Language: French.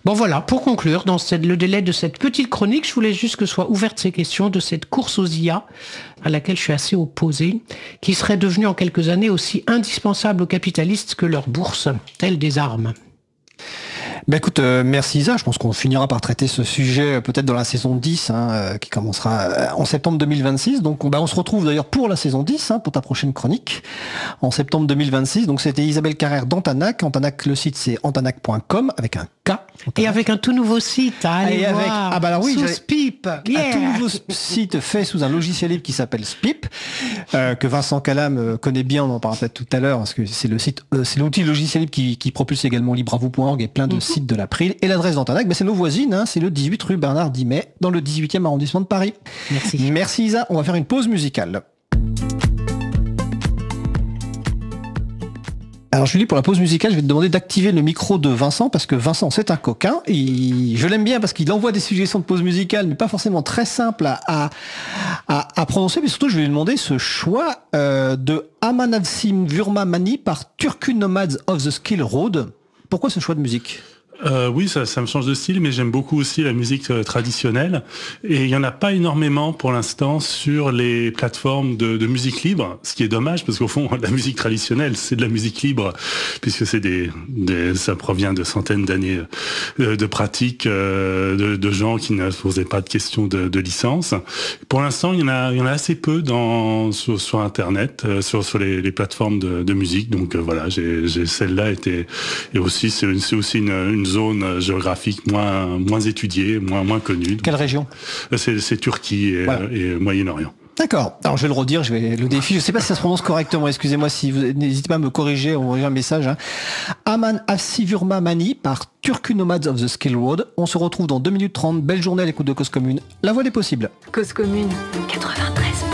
Bon voilà, pour conclure, le délai de cette petite chronique, je voulais juste que soient ouvertes ces questions de cette course aux IA, à laquelle je suis assez opposé, qui serait devenue en quelques années aussi indispensable aux capitalistes que leur bourse, telle des armes. Ben écoute, merci Isa, je pense qu'on finira par traiter ce sujet peut-être dans la saison 10, qui commencera en septembre 2026. Donc on se retrouve d'ailleurs pour la saison 10, pour ta prochaine chronique, en septembre 2026. Donc c'était Isabelle Carrère d'Antanac. Antanac, le site c'est antanac.com avec un K. Antanac. Et avec un tout nouveau site, allez voir, sous Spip. Yeah. Un tout nouveau site fait sous un logiciel libre qui s'appelle Spip, que Vincent Calam connaît bien, on en parlera peut-être tout à l'heure, parce que c'est le site, c'est l'outil logiciel libre qui propulse également libravou.org et plein de sites de l'April. Et l'adresse d'Antanac, c'est nos voisines, c'est le 18 rue Bernard Dimet, dans le 18e arrondissement de Paris. Merci Isa, on va faire une pause musicale. Alors Julie, pour la pause musicale, je vais te demander d'activer le micro de Vincent, parce que Vincent, c'est un coquin. Je l'aime bien parce qu'il envoie des suggestions de pause musicale, mais pas forcément très simples à prononcer. Mais surtout, je vais lui demander ce choix de Amanavsim Vurma Mani par Turku Nomads of the Skill Road. Pourquoi ce choix de musique ? Oui, ça me change de style, mais j'aime beaucoup aussi la musique traditionnelle. Et il y en a pas énormément pour l'instant sur les plateformes de musique libre, ce qui est dommage parce qu'au fond, la musique traditionnelle, c'est de la musique libre, puisque c'est ça provient de centaines d'années de pratique de gens qui ne se posaient pas de questions de licence. Pour l'instant, il y en a assez peu sur Internet, sur les plateformes de musique. Donc voilà, j'ai celle-là et aussi c'est aussi une zone géographique moins étudiée, moins connue. Quelle région ? C'est Turquie et Moyen-Orient. D'accord. Alors je vais le redire, le défi. Je ne sais pas si ça se prononce correctement. Excusez-moi si vous n'hésitez pas à me corriger, on envoyer un message. Aman Asivurma Mani par Turku Nomads of the Skill Road. On se retrouve dans 2 minutes 30. Belle journée à l'écoute de Cause Commune. La voix des possibles. Cause Commune 93.